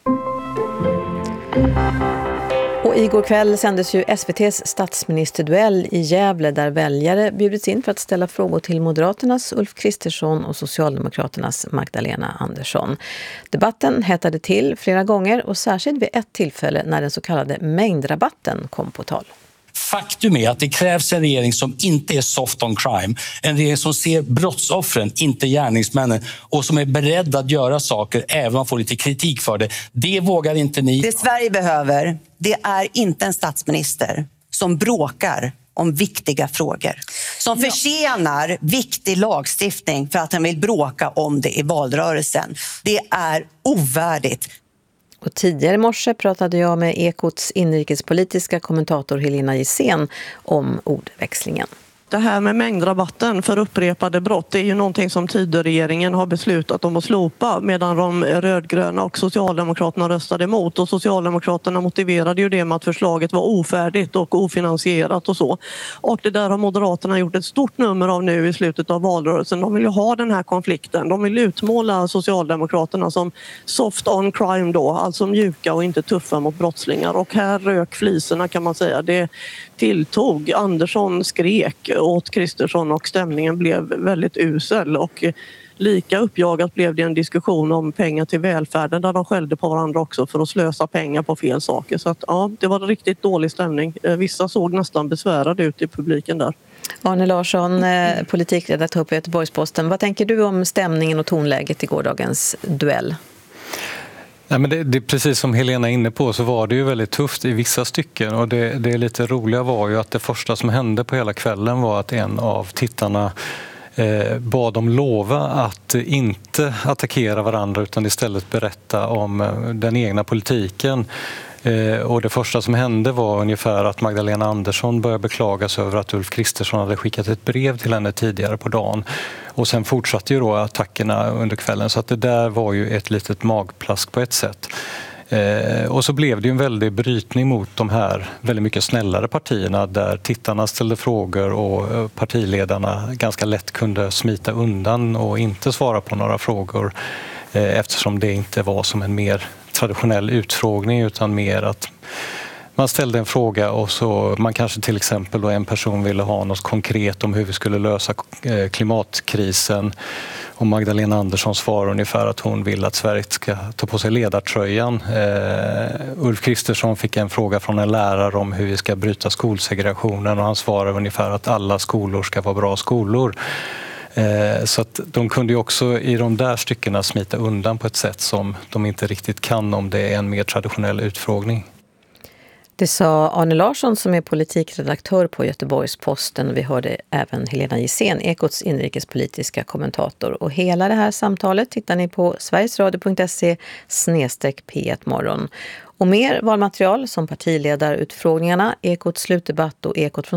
Och igår kväll sändes ju S V T:s statsministerduell i Gävle, där väljare bjudits in för att ställa frågor till Moderaternas Ulf Kristersson och Socialdemokraternas Magdalena Andersson. Debatten hettade till flera gånger och särskilt vid ett tillfälle när den så kallade mängdrabatten kom på tal. Faktum är att det krävs en regering som inte är soft on crime. En regering som ser brottsoffren, inte gärningsmännen, och som är beredd att göra saker även om man får lite kritik för det. Det vågar inte ni. Det Sverige behöver, det är inte en statsminister som bråkar om viktiga frågor. Som försenar viktig lagstiftning för att han vill bråka om det i valrörelsen. Det är ovärdigt. Och tidigare i morse pratade jag med Ekots inrikespolitiska kommentator Helena Gissén om ordväxlingen. Det här med mängdrabatten för upprepade brott, det är ju någonting som Tidöregeringen har beslutat om att slopa, medan de rödgröna och Socialdemokraterna röstade emot. Och Socialdemokraterna motiverade ju det med att förslaget var ofärdigt och ofinansierat och så. Och det där har Moderaterna gjort ett stort nummer av nu i slutet av valrörelsen. De vill ju ha den här konflikten. De vill utmåla Socialdemokraterna som soft on crime då, alltså mjuka och inte tuffa mot brottslingar. Och här rök fliserna, kan man säga. Det tilltog. Andersson skrek åt Kristersson och stämningen blev väldigt usel, och lika uppjagat blev det en diskussion om pengar till välfärden där de skällde på varandra också för att slösa pengar på fel saker. Så att, ja, det var en riktigt dålig stämning. Vissa såg nästan besvärade ut i publiken där. Arne Larsson, politikredaktör på Göteborgs-Posten. Vad tänker du om stämningen och tonläget i gårdagens duell? Nej, men det, det är precis som Helena är inne på, så var det ju väldigt tufft i vissa stycken, och det, det lite roliga var ju att det första som hände på hela kvällen var att en av tittarna eh, bad dem lova att inte attackera varandra utan istället berätta om eh, den egna politiken. Eh, och det första som hände var ungefär att Magdalena Andersson började beklaga sig över att Ulf Kristersson hade skickat ett brev till henne tidigare på dagen. Och sen fortsatte ju då attackerna under kvällen, så att det där var ju ett litet magplask på ett sätt. Eh, och så blev det ju en väldig brytning mot de här väldigt mycket snällare partierna där tittarna ställde frågor och partiledarna ganska lätt kunde smita undan och inte svara på några frågor eh, eftersom det inte var som en mer traditionell utfrågning utan mer att man ställde en fråga och så man kanske till exempel då en person ville ha något konkret om hur vi skulle lösa klimatkrisen, och Magdalena Andersson svarar ungefär att hon vill att Sverige ska ta på sig ledartröjan. Uh, Ulf Kristersson fick en fråga från en lärare om hur vi ska bryta skolsegregationen och han svarar ungefär att alla skolor ska vara bra skolor. Uh, så att de kunde ju också i de där styckena smita undan på ett sätt som de inte riktigt kan om det är en mer traditionell utfrågning. Det sa Arne Larsson som är politikredaktör på Göteborgs-Posten. Vi hörde även Helena Gissén, Ekots inrikespolitiska kommentator. Och hela det här samtalet hittar ni på sverigesradio punkt se snedstreck P ett morgon. Och mer valmaterial som partiledarutfrågningarna, Ekots slutdebatt och Ekot från